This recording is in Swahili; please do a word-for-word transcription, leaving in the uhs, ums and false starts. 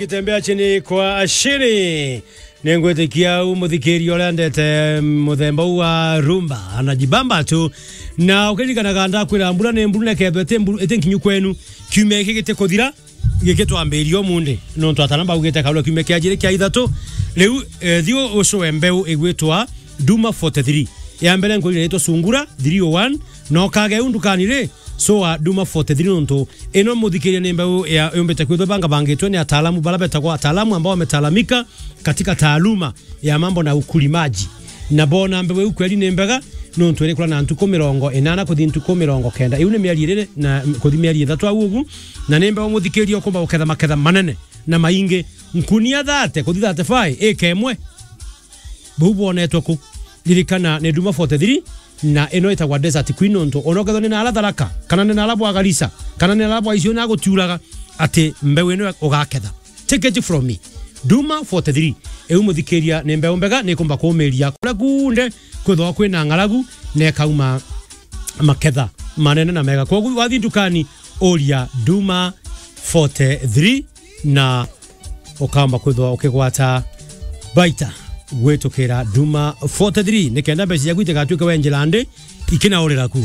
Kitembea chini kwa ashiri nengwete kia umuthikiri ole ndete muthemba wa rumba anajibamba tu na ukirika na ganda kwira mbura ne mbura kebete mbura ete nkinyu kwenu kiume kigite kuthira giketwa ambirio munde no twataramba ugite kaulo kiume kia jire kia ithatu riu thio uco embeu igwitwa Duma forty-three ya mbere ngori retwa Sungura three oh one no kage undukanire so wa Duma forty-three nonto eno muthikiria nembe ya yombete kwitwa banga bangitwe ni ataalamu balabeta kwa ataalamu ambao wametalamika katika taaluma ya mambo na ukulimaji na bona mbewe ukweli nembega nonto ere kula na ntuko mirongo enana kuthi ntuko mirongo kenda iune miali ire na kuthi miali ithatu agugu na nembe muthikiria okomba uketha maketha manene na mainge nkunia thate kuthi thate fai ekemwe bubu onetwa ku lirikana ne Duma forty-three na eno etagwa Desert Queen nonto onoketho ni na alatharaka kana ni na alabwa agarisa kana ni alabwa icio na gutiuraga ati mbewe eno ogaketha take it from me Duma forty-three eu muthikiria ne mbewe mbega ni kumba kumeria kula kunde kwitho kwina ngaragu ne kauma maketha manene na mega kwa wathi ndukani oria Duma forty-three na okamba kwitho okigwata baita gwetokera Duma forty-three nikenda besi ya gwite gatwika wenjelande ikina orera ku